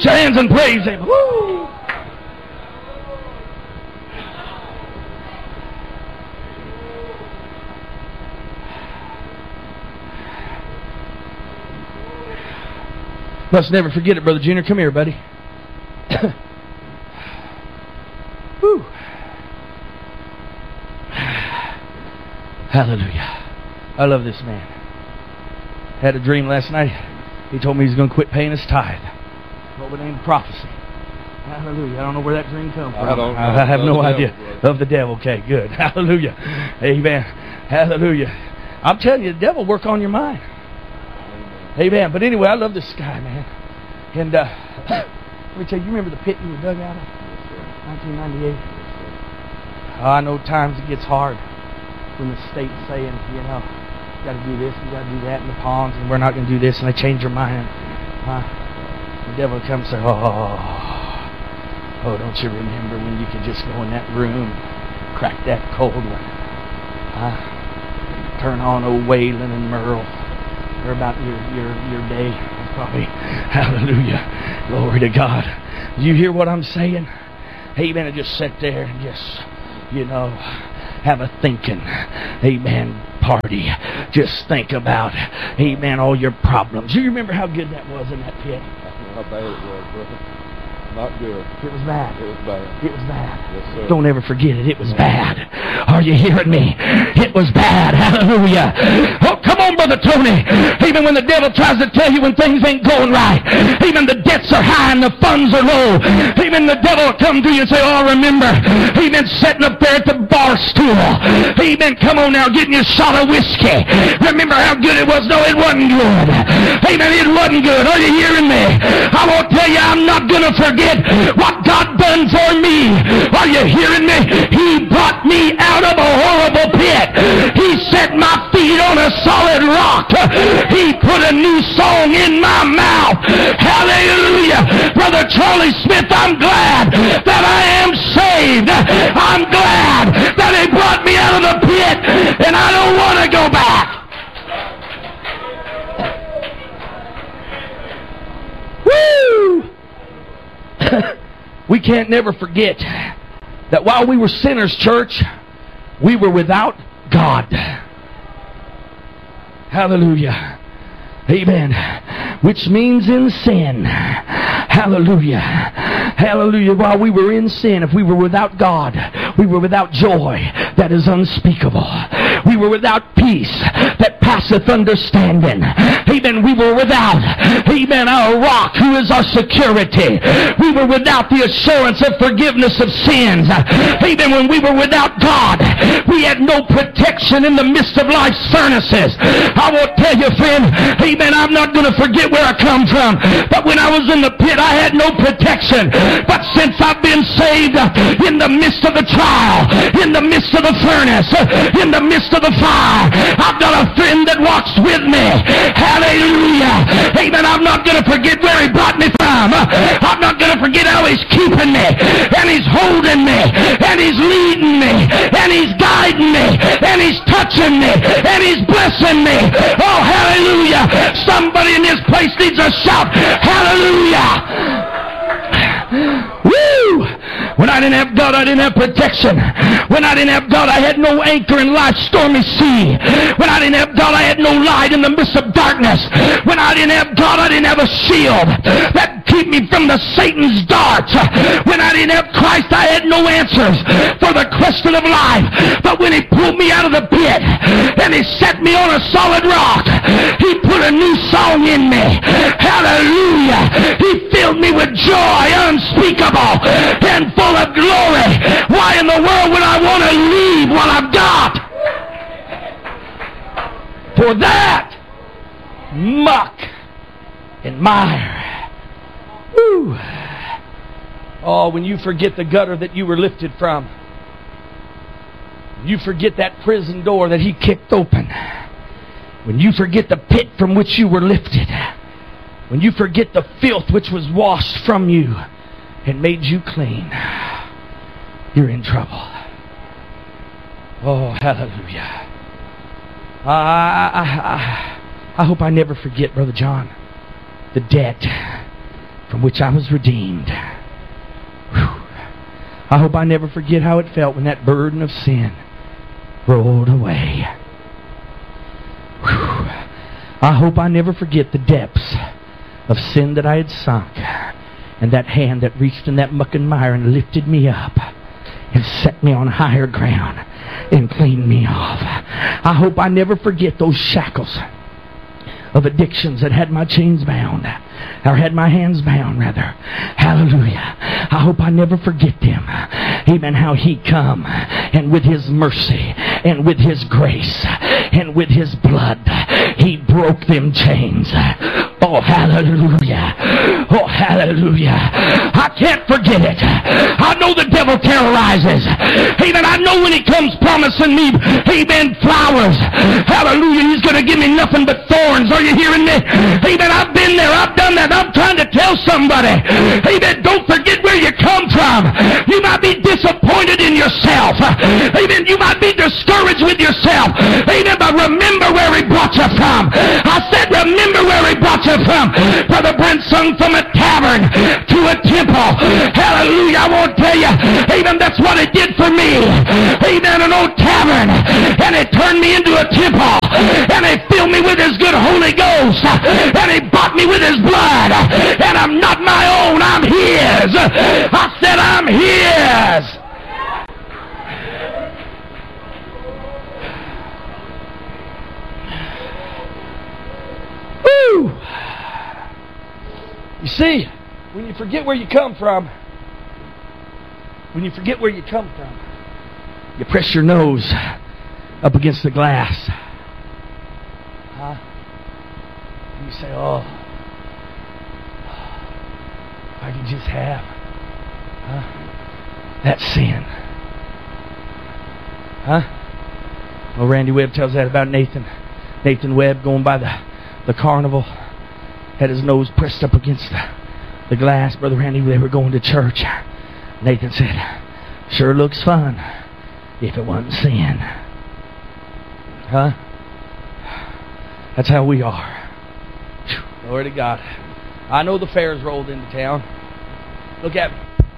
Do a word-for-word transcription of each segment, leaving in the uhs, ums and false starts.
Lift your hands and praise Him. Woo! Must never forget it, Brother Junior. Come here, buddy. Woo. Hallelujah. I love this man. Had a dream last night. He told me he's going to quit paying his tithe. What would name prophecy? Hallelujah. I don't know where that dream comes from. I, don't know. I have no idea. Devil, of the devil. Okay, good. Hallelujah. Amen. Hallelujah. I'm telling you, the devil work on your mind. Amen. But anyway, I love this guy, man. And uh, let me tell you, you remember the pit you were dug out of? nineteen ninety-eight. Oh, I know times it gets hard when the state's saying, you know, you got to do this, you got to do that in the ponds, and we're not going to do this, and they change their mind. Uh, the devil comes and says, oh, oh, don't you remember when you could just go in that room, crack that cold one, uh, turn on old Waylon and Merle. Or about your, your, your day. Probably. Hallelujah. Glory to God. You hear what I'm saying? Amen. And just sit there and just, you know, have a thinking. Amen. Party. Just think about, amen, all your problems. You remember how good that was in that pit? How bad it was, brother. Not good. It was bad. It was bad. It was bad. Yes, sir. Don't ever forget it. It was bad. Are you hearing me? It was bad. Hallelujah. Oh, come on, Brother Tony. Even when the devil tries to tell you when things ain't going right, even the debts are high and the funds are low, even the devil will come to you and say, oh, remember, amen, sitting up there at the bar stool. Amen, come on now, getting your shot of whiskey. Remember how good it was? No, it wasn't good. Amen, it wasn't good. Are you hearing me? I won't tell you, I'm not going to forget what God done for me. Are you hearing me? He brought me out of a horrible pit. He set my feet on a solid rock. He put a new song in my mouth. Hallelujah. Brother Charlie Smith, I'm glad that I am saved. I'm glad that He brought me out of the pit, and I don't want to go back. Woo! We can't never forget that while we were sinners, church, we were without God. Hallelujah. Amen. Which means in sin. Hallelujah. Hallelujah. While we were in sin, if we were without God, we were without joy that is unspeakable. We were without peace that passeth understanding. Amen. We were without, amen, our rock who is our security. We were without the assurance of forgiveness of sins. Amen. When we were without God, we had no protection in the midst of life's furnaces. I will tell you, friend, amen, I'm not going to forget where I come from. But when I was in the pit, I had no protection. But since I've been saved, in the midst of the trial, in the midst of the furnace, in the midst of the fire, I've got a friend that walks with me. Hallelujah. Amen. I'm not going to forget where He brought me from. I'm not going to forget how He's keeping me, and He's holding me, and He's leading me, and He's guiding me, and He's touching me, and He's blessing me. Oh, hallelujah. Somebody in this place needs a shout. Hallelujah. Woo! When I didn't have God, I didn't have protection. When I didn't have God, I had no anchor in life's stormy sea. When I didn't have God, I had no light in the midst of darkness. When I didn't have God, I didn't have a shield that keep me from the Satan's darts. When I didn't have Christ, I had no answers for the question of life. But when He pulled me out of the pit and He set me on a solid rock, He put a new song in me. Hallelujah. He filled me with joy unspeakable and full of glory. Why in the world would I want to leave what I've got for that muck and mire? Woo. Oh, when you forget the gutter that you were lifted from, you forget that prison door that He kicked open, when you forget the pit from which you were lifted, when you forget the filth which was washed from you and made you clean, you're in trouble. Oh, hallelujah. I, I, I, I hope I never forget, Brother John, the debt from which I was redeemed. Whew. I hope I never forget how it felt when that burden of sin rolled away. Whew. I hope I never forget the depths of sin that I had sunk, and that hand that reached in that muck and mire and lifted me up and set me on higher ground and cleaned me off. I hope I never forget those shackles of addictions that had my chains bound, or had my hands bound, rather. Hallelujah. I hope I never forget them. Even how He come, and with His mercy, and with His grace, and with His blood, He broke them chains. Oh, hallelujah. Oh, hallelujah. I can't forget it. I know the devil terrorizes. Amen. I know when he comes promising me, amen, flowers. Hallelujah. He's going to give me nothing but thorns. Are you hearing me? Amen. I've been there. I've done that. I'm trying to tell somebody. Amen. Don't forget where you come from. You might be disappointed in yourself. Amen. You might be discouraged with yourself. Amen. But remember where He brought you from. I said remember where He brought you from. Brother Brent sung from a tavern to a temple. Hallelujah. I won't tell you. Amen. That's what it did for me. Amen. An old tavern. And it turned me into a temple. And He filled me with His good Holy Ghost. And He bought me with His blood. And I'm not my own. I'm His. I said I'm His. Woo! You see, when you forget where you come from, when you forget where you come from, you press your nose up against the glass. Huh? And you say, oh, if I could just have huh? that sin. Huh? Well, Randy Webb tells that about Nathan. Nathan Webb going by the, the carnival, had his nose pressed up against the, the glass. Brother Randy, they were going to church. Nathan said, sure looks fun if it wasn't sin. Huh? That's how we are. Glory to God. I know the fair's rolled into town. Look at me.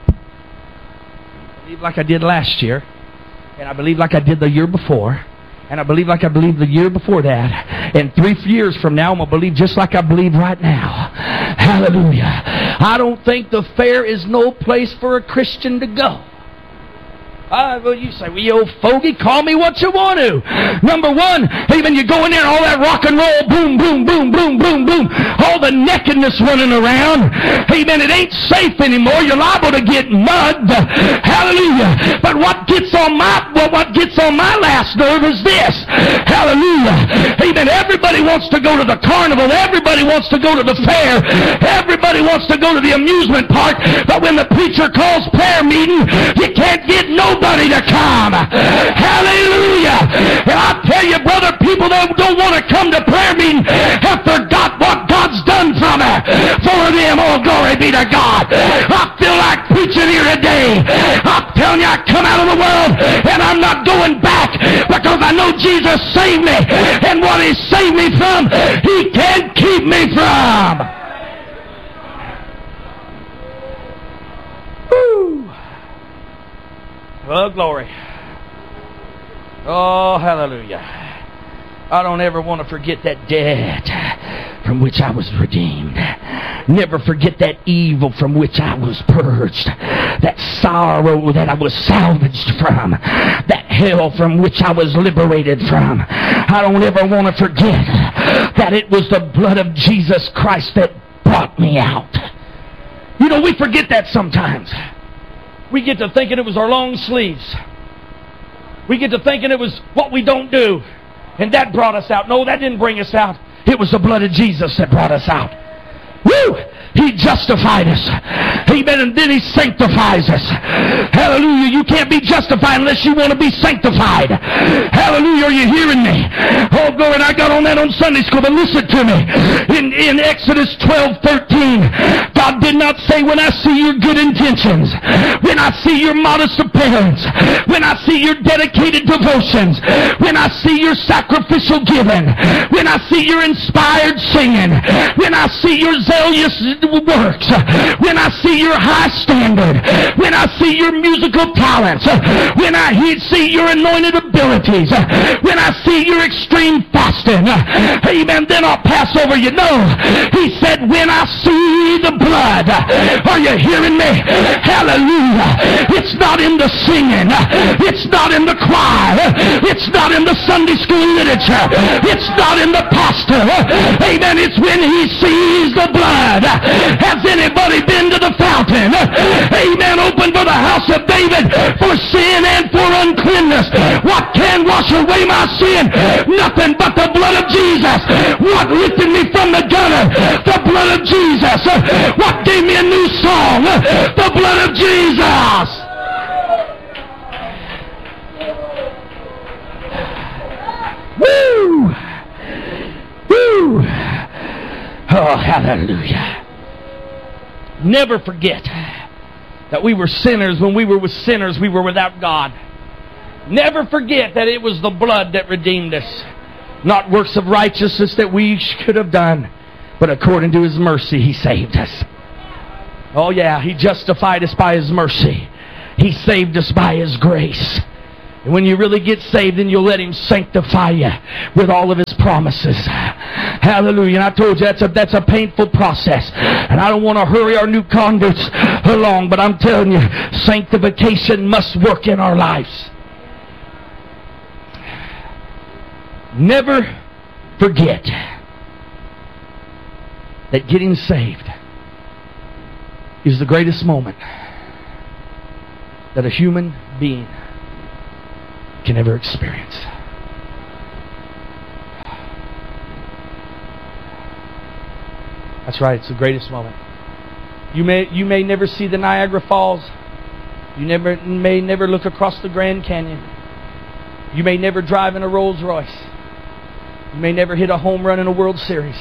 I believe like I did last year. And I believe like I did the year before. And I believe like I believed the year before that. And three years from now, I'm going to believe just like I believe right now. Hallelujah. I don't think the fair is no place for a Christian to go. Uh, well, you say, well, you old fogey, call me what you want to. Number one, even you go in there, all that rock and roll, boom, boom, boom, boom, boom, boom, all the nakedness running around. Amen. It ain't safe anymore. You're liable to get mugged. Hallelujah. But what gets on my, well, what gets on my last nerve is this. Hallelujah. Amen. Everybody wants to go to the carnival. Everybody wants to go to the fair. Everybody wants to go to the amusement park. But when the preacher calls prayer meeting, you can't get no Nobody to come. Hallelujah. And I tell you, brother, people that don't want to come to prayer meeting have forgot what God's done from it. For them, oh, glory be to God. I feel like preaching here today. I'm telling you, I come out of the world and I'm not going back because I know Jesus saved me. And what He saved me from, He can't keep me from. Woo. Oh, glory. Oh, hallelujah. I don't ever want to forget that debt from which I was redeemed. Never forget that evil from which I was purged. That sorrow that I was salvaged from. That hell from which I was liberated from. I don't ever want to forget that it was the blood of Jesus Christ that brought me out. You know, we forget that sometimes. We get to thinking it was our long sleeves. We get to thinking it was what we don't do. And that brought us out. No, that didn't bring us out. It was the blood of Jesus that brought us out. Woo! He justified us. Amen. And then He sanctifies us. Hallelujah. You can't be justified unless you want to be sanctified. Hallelujah. Are you hearing me? Oh, glory. And I got on that on Sunday school. But listen to me. In, in Exodus twelve thirteen, God did not not say, when I see your good intentions, when I see your modest appearance, when I see your dedicated devotions, when I see your sacrificial giving, when I see your inspired singing, when I see your zealous works, when I see your high standard, when I see your musical talents, when I see your anointed abilities, when I see your extreme fasting, amen, then I'll pass over you. No, he said, when I see the blood. Are you hearing me? Hallelujah. It's not in the singing. It's not in the choir. It's not in the Sunday school literature. It's not in the pastor. Amen. It's when he sees the blood. Has anybody been to the fountain? Amen. Open for the house of David for sin and for uncleanness. What can wash away my sin? Nothing but the blood of Jesus. What lifted me from the gutter? The blood of Jesus. What gave me a new song? The blood of Jesus. Woo! Woo! Oh, hallelujah. Never forget that we were sinners. When we were with sinners, we were without God. Never forget that it was the blood that redeemed us. Not works of righteousness that we could have done, but according to His mercy, He saved us. Oh yeah, He justified us by His mercy. He saved us by His grace. And when you really get saved, then you'll let Him sanctify you with all of His promises. Hallelujah. And I told you that's a, that's a painful process. And I don't want to hurry our new converts along, but I'm telling you, sanctification must work in our lives. Never forget that getting saved is the greatest moment that a human being can ever experience. That's right, it's the greatest moment. You may you may never see the Niagara Falls. You never may never look across the Grand Canyon. You may never drive in a Rolls Royce. You may never hit a home run in a World Series.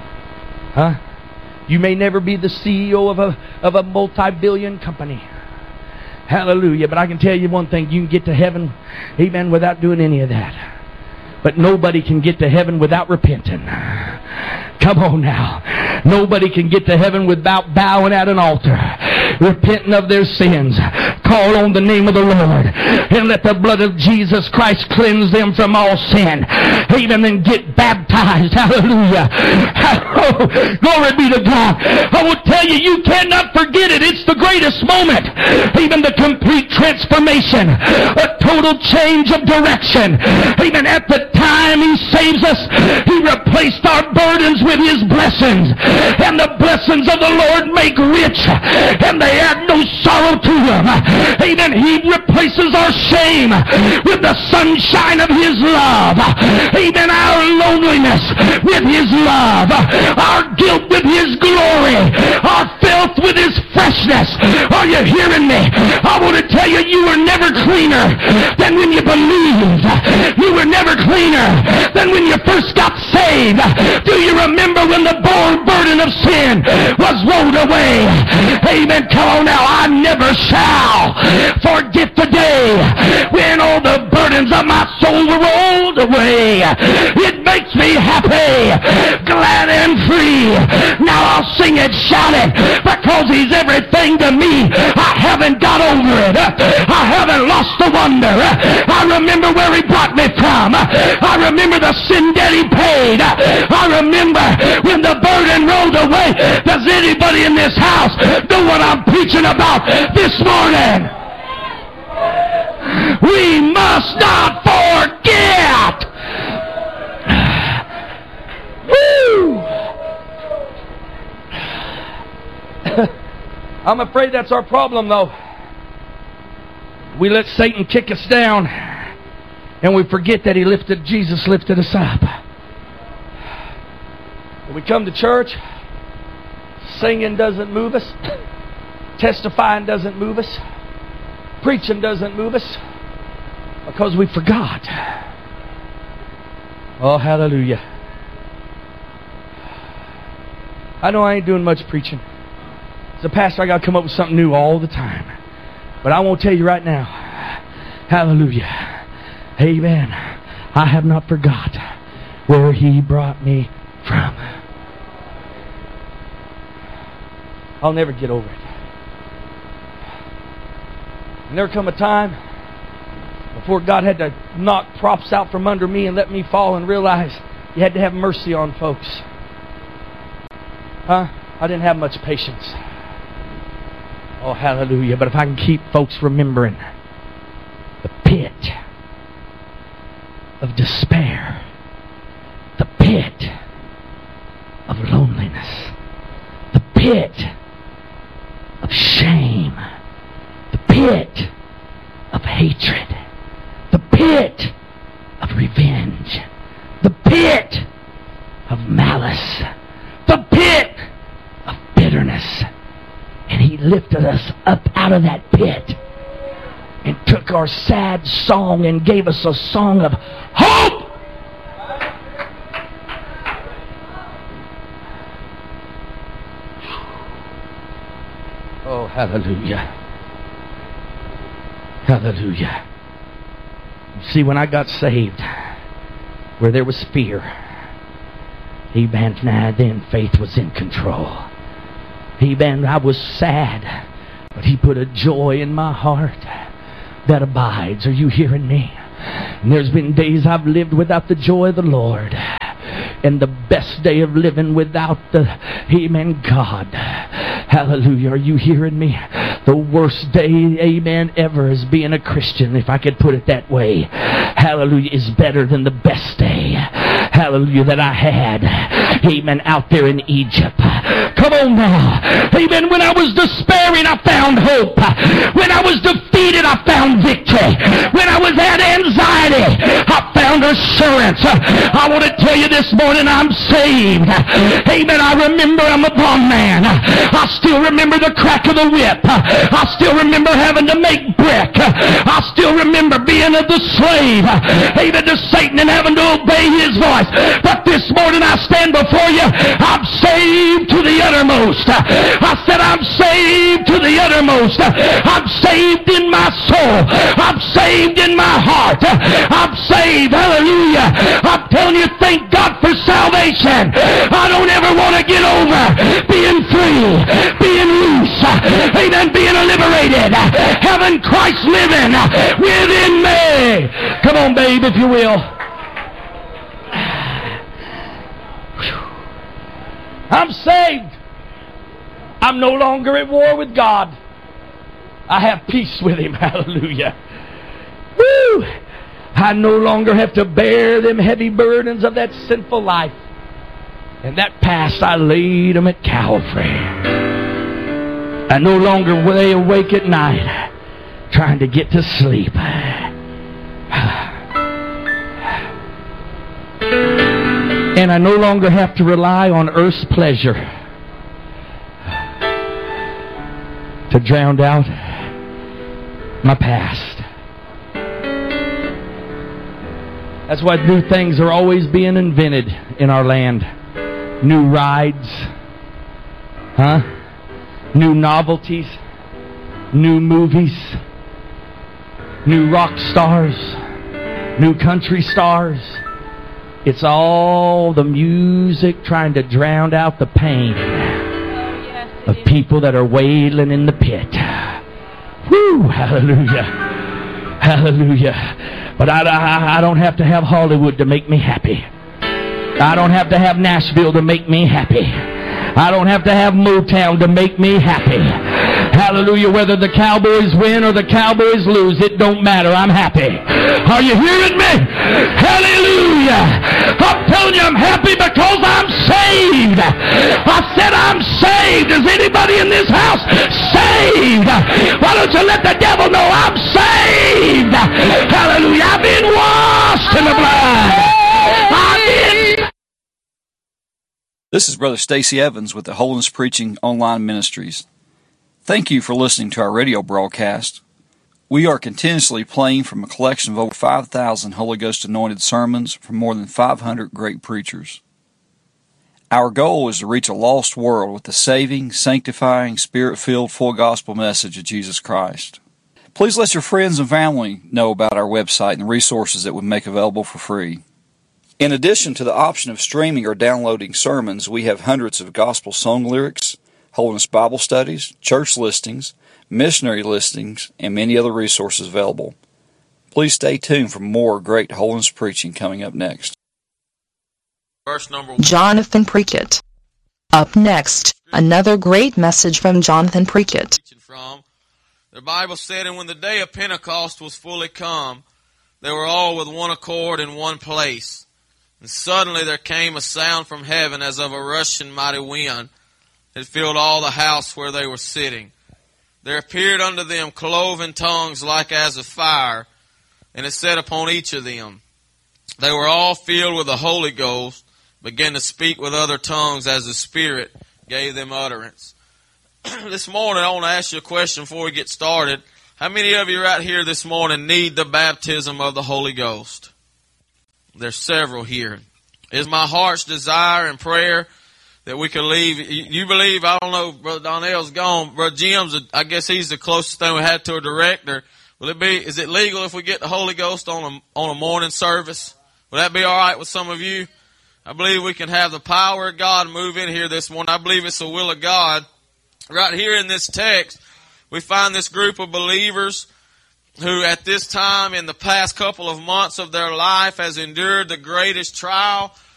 Huh? You may never be the C E O of a of a multi-billion company. Hallelujah. But I can tell you one thing. You can get to heaven, amen, without doing any of that. But nobody can get to heaven without repenting. Come on now. Nobody can get to heaven without bowing at an altar, repenting of their sins. Call on the name of the Lord and let the blood of Jesus Christ cleanse them from all sin. Even then get baptized. Hallelujah. Oh, glory be to God. I will tell you, you cannot forget it. It's the greatest moment. Even the complete transformation, a total change of direction. Even at the time He saves us, He replaced our burdens with His blessings. And the blessings of the Lord make rich, and they add no sorrow to them. Amen. He replaces our shame with the sunshine of His love. Amen. Our loneliness with His love. Our guilt with His glory. Our filth with His freshness. Are you hearing me? I want to tell you, you were never cleaner than when you believed. You were never cleaner than when you first got saved. Do you remember when the burden of sin was rolled away? Amen. Come on now. I never shall forget the day when all the burdens of my soul were rolled away. It makes me happy, glad and free. Now I'll sing it, shout it, because He's everything to me. I haven't got over it. I haven't lost the wonder. I remember where He brought me from. I remember the sin that He paid. I remember when the burden rolled away. Does anybody in this house know what I'm preaching about this morning? We must not forget. Woo! I'm afraid that's our problem, though. We let Satan kick us down, and we forget that He lifted, Jesus lifted us up. When we come to church, singing doesn't move us. Testifying doesn't move us. Preaching doesn't move us. Because we forgot. Oh, hallelujah. I know I ain't doing much preaching. As a pastor, I got to come up with something new all the time. But I won't tell you right now. Hallelujah. Amen. I have not forgot where He brought me from. I'll never get over it. And there come a time before God had to knock props out from under me and let me fall and realize you had to have mercy on folks. Huh? I didn't have much patience. Oh, hallelujah. But if I can keep folks remembering the pit of despair, the pit of loneliness, the pit of shame, the pit of hatred, the pit of revenge, the pit of malice, the pit of bitterness. And He lifted us up out of that pit and took our sad song and gave us a song of hope. Oh, hallelujah. Hallelujah. See, when I got saved, where there was fear, amen, now then faith was in control. Amen, I was sad, but He put a joy in my heart that abides. Are you hearing me? And there's been days I've lived without the joy of the Lord. And the best day of living without the, amen, God. Hallelujah. Are you hearing me? The worst day, amen, ever as being a Christian, if I could put it that way. Hallelujah, is better than the best day. Hallelujah, that I had. Amen, out there in Egypt. Come on now. Amen, when I was despairing, I found hope. When I was defeated, I found victory. When I was had anxiety, I found assurance. I want to tell you this morning, I'm saved. Amen, I remember I'm a bondman. I still remember the crack of the whip. I still remember having to make brick. I still remember being of the slave, amen, to Satan and having to obey his voice. But this morning I stand before you. I'm saved to the uttermost. I said I'm saved to the uttermost. I'm saved in my soul. I'm saved in my heart. I'm saved. Hallelujah. I'm telling you, thank God for salvation. I don't ever want to get over being free, being loose, amen, being liberated, having Christ living within me. Come on, babe, if you will. I'm saved. I'm no longer at war with God. I have peace with Him. Hallelujah. Woo! I no longer have to bear them heavy burdens of that sinful life. And that past, I laid them at Calvary. I no longer lay awake at night trying to get to sleep. And I no longer have to rely on earth's pleasure to drown out my past. That's why new things are always being invented in our land. New rides, huh? New novelties, new movies, new rock stars, new country stars. It's all the music trying to drown out the pain of people that are wailing in the pit. Woo! Hallelujah. Hallelujah. But I, I, I don't have to have Hollywood to make me happy. I don't have to have Nashville to make me happy. I don't have to have Motown to make me happy. Hallelujah. Whether the Cowboys win or the Cowboys lose, it don't matter. I'm happy. Are you hearing me? Hallelujah. I'm telling you, I'm happy because I'm saved. I said I'm saved. Is anybody in this house saved? Why don't you let the devil know I'm saved? Hallelujah. I've been washed in the blood. I've been... This is Brother Stacy Evans with the Holiness Preaching Online Ministries. Thank you for listening to our radio broadcast. We are continuously playing from a collection of over five thousand Holy Ghost anointed sermons from more than five hundred great preachers. Our goal is to reach a lost world with the saving, sanctifying, Spirit-filled, full gospel message of Jesus Christ. Please let your friends and family know about our website and the resources that we make available for free. In addition to the option of streaming or downloading sermons, we have hundreds of gospel song lyrics, Holiness Bible studies, church listings, missionary listings, and many other resources available. Please stay tuned for more great holiness preaching coming up next. Verse number one. Jonathan Prickett. Up next, another great message from Jonathan Prickett. From the Bible said, and when the day of Pentecost was fully come, they were all with one accord in one place. And suddenly there came a sound from heaven as of a rushing mighty wind. It filled all the house where they were sitting. There appeared unto them cloven tongues like as of fire, and it sat upon each of them. They were all filled with the Holy Ghost, began to speak with other tongues as the Spirit gave them utterance. This morning, I want to ask you a question before we get started. How many of you right here this morning need the baptism of the Holy Ghost? There's several here. It's my heart's desire and prayer that we can leave. You believe, I don't know, Brother Donnell's gone. Brother Jim's, I guess he's the closest thing we had to a director. Will it be, is it legal if we get the Holy Ghost on a, on a morning service? Will that be all right with some of you? I believe we can have the power of God move in here this morning. I believe it's the will of God. Right here in this text, we find this group of believers who at this time in the past couple of months of their life has endured the greatest trial